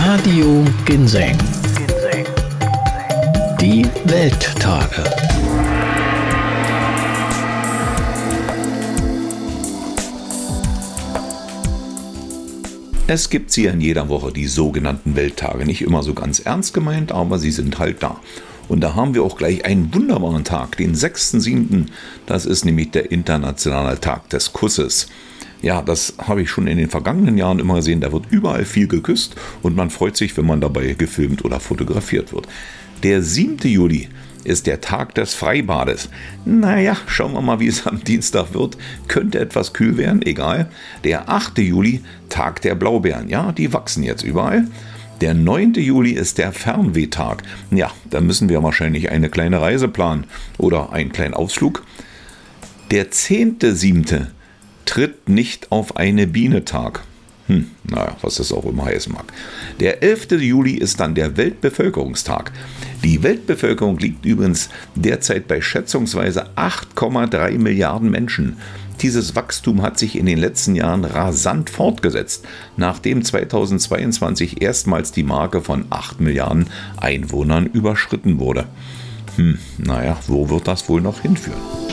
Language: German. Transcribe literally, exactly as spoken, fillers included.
Radio Ginseng. Die Welttage. Es gibt sie in jeder Woche, die sogenannten Welttage. Nicht immer so ganz ernst gemeint, aber sie sind halt da. Und da haben wir auch gleich einen wunderbaren Tag, den sechsten siebten Das ist nämlich der internationale Tag des Kusses. Ja, das habe ich schon in den vergangenen Jahren immer gesehen. Da wird überall viel geküsst und man freut sich, wenn man dabei gefilmt oder fotografiert wird. Der siebte Juli ist der Tag des Freibades. Naja, schauen wir mal, wie es am Dienstag wird. Könnte etwas kühl werden, egal. Der achte Juli, Tag der Blaubeeren. Ja, die wachsen jetzt überall. Der neunte Juli ist der Fernwehtag. Ja, da müssen wir wahrscheinlich eine kleine Reise planen oder einen kleinen Ausflug. Der zehnte siebte tritt nicht auf eine Biene Tag. Hm, naja, was das auch immer heißen mag. Der elfte Juli ist dann der Weltbevölkerungstag. Die Weltbevölkerung liegt übrigens derzeit bei schätzungsweise acht Komma drei Milliarden Menschen. Dieses Wachstum hat sich in den letzten Jahren rasant fortgesetzt, nachdem zweitausendzweiundzwanzig erstmals die Marke von acht Milliarden Einwohnern überschritten wurde. Hm, naja, wo wird das wohl noch hinführen?